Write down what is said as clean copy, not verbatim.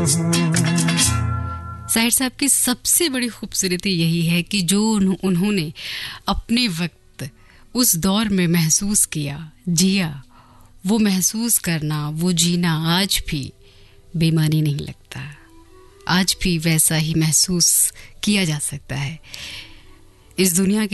साहिर साहब की सबसे बड़ी खूबसूरती यही है कि जो उन्होंने अपने वक्त उस दौर में महसूस किया, जिया, वो महसूस करना, वो जीना आज भी बेमानी नहीं लगता। आज भी वैसा ही महसूस किया जा सकता है। इस दुनिया